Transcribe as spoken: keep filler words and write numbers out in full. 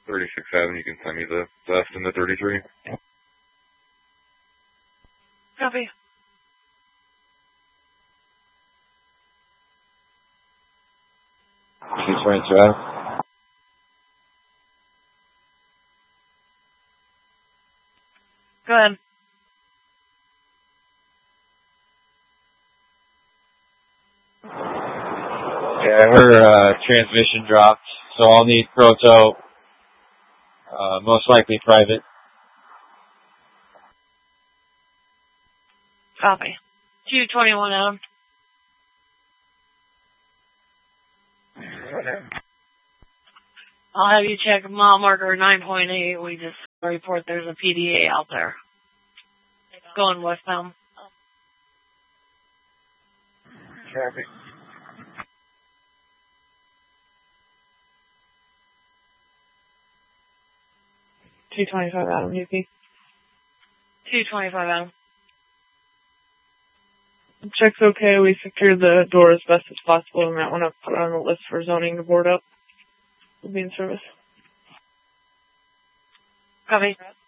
thirty-six seven, you can send me the vest and the thirty-three. Copy. two twenty-seven. Go ahead. Yeah, her uh, transmission dropped, so I'll need proto, uh, most likely private. Copy. two twenty-one Adam. I'll have you check mile marker nine point eight. We just report there's a P D A out there. Going westbound. Traffic. two twenty-five Adam, U P. two twenty-five Adam. Check's okay. We secured the door as best as possible. We might want to put it on the list for zoning to board up. We'll be in service. Copy.